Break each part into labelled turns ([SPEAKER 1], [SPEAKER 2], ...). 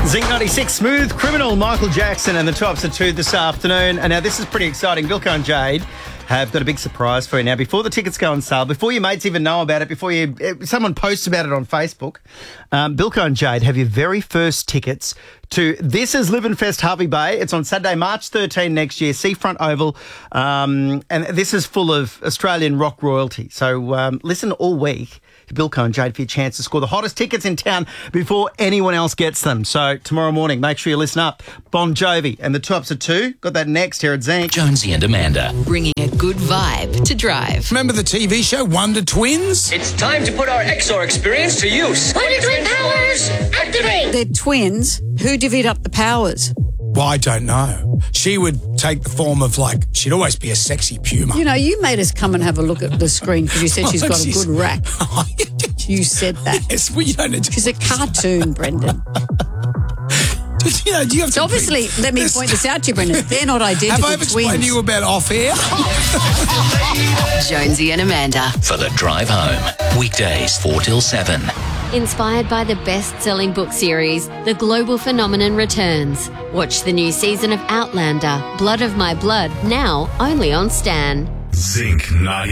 [SPEAKER 1] Zinc 96, Smooth Criminal, Michael Jackson and the Tops at 2 this afternoon. And now this is pretty exciting. Bilko and Jade have got a big surprise for you. Now, before the tickets go on sale, before your mates even know about it, before someone posts about it on Facebook, Bilko and Jade have your very first tickets to This Is Livin' Fest Hervey Bay. It's on Saturday, March 13 next year, Seafront Oval. And this is full of Australian rock royalty. So listen all week to Bilko and Jade for your chance to score the hottest tickets in town before anyone else gets them. So tomorrow morning, make sure you listen up. Bon Jovi and the Tops at 2. Got that next here at Zinc.
[SPEAKER 2] Jonesy and Amanda.
[SPEAKER 3] Bringing a good vibe to drive.
[SPEAKER 4] Remember the TV show Wonder Twins?
[SPEAKER 5] It's time to put our XR experience to use.
[SPEAKER 6] Wonder Twin powers, activate!
[SPEAKER 7] They're twins. Who divvied up the powers?
[SPEAKER 4] Well, I don't know. She would take the form of, she'd always be a sexy puma.
[SPEAKER 7] You know, you made us come and have a look at the screen because you said she's got a good rack. You said that.
[SPEAKER 4] Yes, well, you don't need to.
[SPEAKER 7] She's a cartoon, Brendan.
[SPEAKER 4] Do you have to
[SPEAKER 7] obviously, let me point this out to you, Brendan. They're not identical
[SPEAKER 4] twins. Have I explained to you about off air?
[SPEAKER 3] Jonesy and Amanda.
[SPEAKER 2] For the drive home. Weekdays 4 till 7.
[SPEAKER 8] Inspired by the best-selling book series, The Global Phenomenon returns. Watch the new season of Outlander, Blood of My Blood, now only on Stan.
[SPEAKER 9] Zinc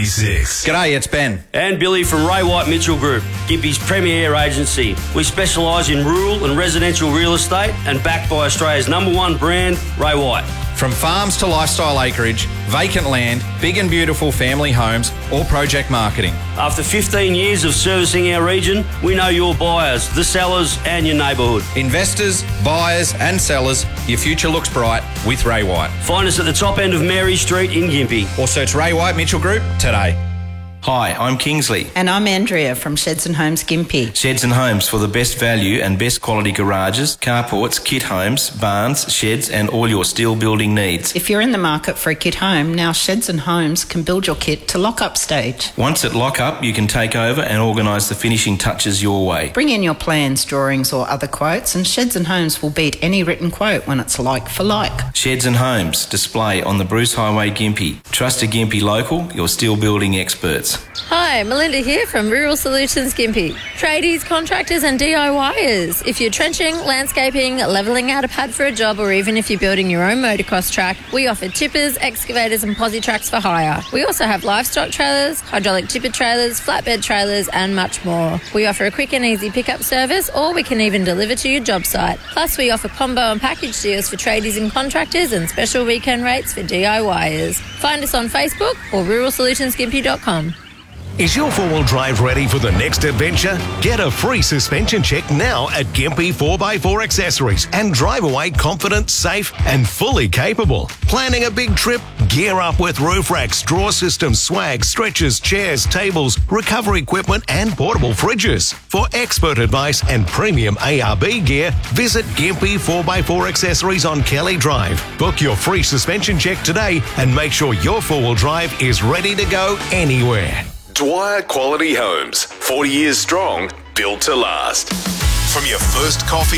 [SPEAKER 9] 96.
[SPEAKER 10] G'day, it's Ben.
[SPEAKER 11] And Billy from Ray White Mitchell Group, Gympie's premier agency. We specialise in rural and residential real estate and backed by Australia's #1 brand, Ray White.
[SPEAKER 10] From farms to lifestyle acreage, vacant land, big and beautiful family homes, or project marketing.
[SPEAKER 11] After 15 years of servicing our region, we know your buyers, the sellers and your neighbourhood.
[SPEAKER 10] Investors, buyers and sellers, your future looks bright with Ray White.
[SPEAKER 11] Find us at the top end of Mary Street in Gympie.
[SPEAKER 10] Or search Ray White Mitchell Group today.
[SPEAKER 12] Hi, I'm Kingsley.
[SPEAKER 13] And I'm Andrea from Sheds and Homes Gympie.
[SPEAKER 12] Sheds and Homes for the best value and best quality garages, carports, kit homes, barns, sheds and all your steel building needs.
[SPEAKER 13] If you're in the market for a kit home, now Sheds and Homes can build your kit to lock-up stage.
[SPEAKER 12] Once at lock-up, you can take over and organise the finishing touches your way.
[SPEAKER 13] Bring in your plans, drawings or other quotes and Sheds and Homes will beat any written quote when it's like for like.
[SPEAKER 12] Sheds and Homes, display on the Bruce Highway Gympie. Trust a Gympie local, your steel building experts.
[SPEAKER 14] Hi, Melinda here from Rural Solutions Gympie. Tradies, contractors and DIYers. If you're trenching, landscaping, levelling out a pad for a job or even if you're building your own motocross track, we offer tippers, excavators and posi tracks for hire. We also have livestock trailers, hydraulic tipper trailers, flatbed trailers and much more. We offer a quick and easy pickup service or we can even deliver to your job site. Plus we offer combo and package deals for tradies and contractors and special weekend rates for DIYers. Find us on Facebook or ruralsolutionsgympie.com.
[SPEAKER 9] Is your four-wheel drive ready for the next adventure? Get a free suspension check now at Gympie 4x4 Accessories and drive away confident, safe and fully capable. Planning a big trip? Gear up with roof racks, drawer systems, swag, stretchers, chairs, tables, recovery equipment and portable fridges. For expert advice and premium ARB gear, visit Gympie 4x4 Accessories on Kelly Drive. Book your free suspension check today and make sure your four-wheel drive is ready to go anywhere. Dwyer Quality Homes, 40 years strong, built to last. From your first coffee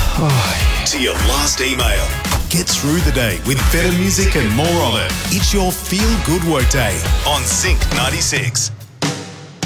[SPEAKER 9] to your last email. Get through the day with better music and more of it. It's your feel-good workday on Zinc 96.